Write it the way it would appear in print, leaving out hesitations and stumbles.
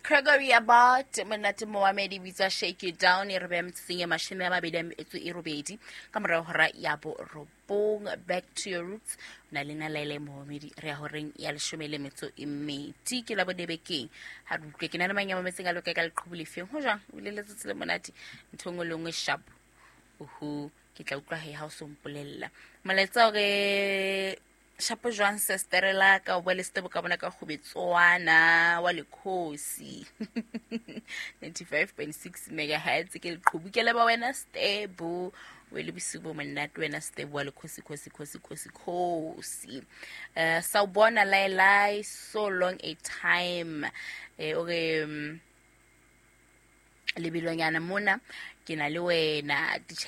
Gregory Abbott monate Mohammed bitsa Shake It Down e re be mtseng e mashime ya mabedi e robedi ka morao hora ya bo robong. Back to your roots na lena laile Mohammed re a horeng ya leshome le metso e mmedi ke la bodebekeng ha rutlwe ke na le manyama metseng a loka ka leqhubule feng ho jang o le letsatsi le monate nthongo le ngwe sharp ke tla utlwa he ha o sompolella maletsa re Shapo Joan Sesterela ka o bua le stebo ka bona ka khubetswana wa lekhosi 95.6 megahertz ke leqhubu ke le ba wena stebo we le bisubo monate wena stebo wa lekhosi khosi sawubona lai so long a time okay lebilonyana mona ke na le wena